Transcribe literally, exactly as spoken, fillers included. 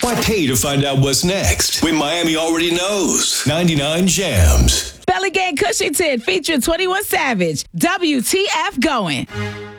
Why pay to find out what's next when Miami already knows? ninety-nine Jams. Belly Gang Cushington featuring twenty-one Savage. W T F going.